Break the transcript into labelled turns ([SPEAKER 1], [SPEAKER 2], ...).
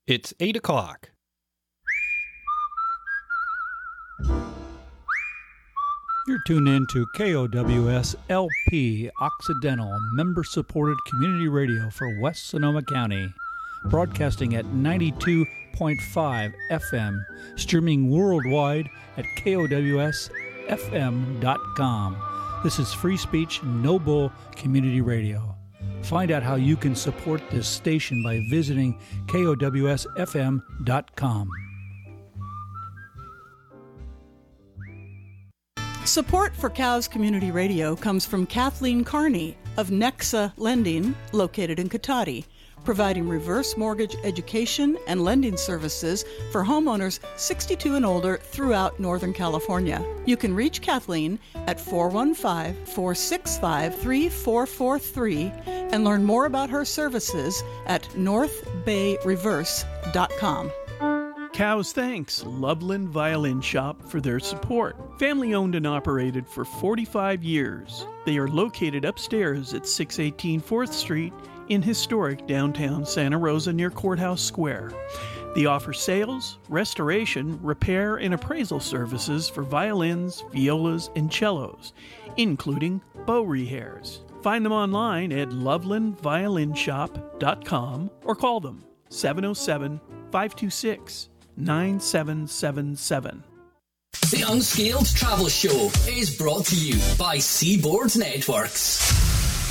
[SPEAKER 1] It's 8 o'clock. You're tuned in to KOWS LP Occidental, member-supported community radio for West Sonoma County, broadcasting at 92.5 FM, streaming worldwide at KOWSFM.com. This is Free Speech No Bull Community Radio. Find out how you can support this station by visiting KOWSFM.com.
[SPEAKER 2] Support for Cows Community Radio comes from Kathleen Carney of Nexa Lending, located in Cotati, providing reverse mortgage education and lending services for homeowners 62 and older throughout Northern California. You can reach Kathleen at 415-465-3443 and learn more about her services at northbayreverse.com.
[SPEAKER 3] Cows thanks Loveland Violin Shop for their support. Family owned and operated for 45 years. They are located upstairs at 618 4th Street in historic downtown Santa Rosa near Courthouse Square. They offer sales, restoration, repair, and appraisal services for violins, violas, and cellos, including bow rehairs. Find them online at lovelandviolinshop.com or call them 707-526-9777.
[SPEAKER 4] The Unscaled Travel Show is brought to you by Seaboard Networks.